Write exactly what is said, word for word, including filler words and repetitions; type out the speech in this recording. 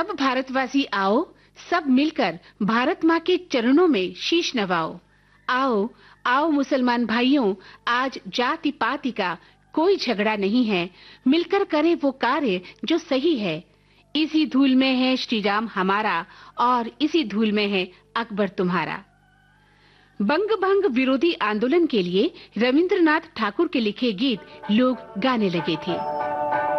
सब भारतवासी आओ, सब मिलकर भारत माँ के चरणों में शीश नवाओ। आओ आओ मुसलमान भाइयों, आज जाति पाति का कोई झगड़ा नहीं है, मिलकर करें वो कार्य जो सही है। इसी धूल में है श्री राम हमारा, और इसी धूल में है अकबर तुम्हारा। बंग भंग विरोधी आंदोलन के लिए रविंद्रनाथ ठाकुर के लिखे गीत लोग गाने लगे थे।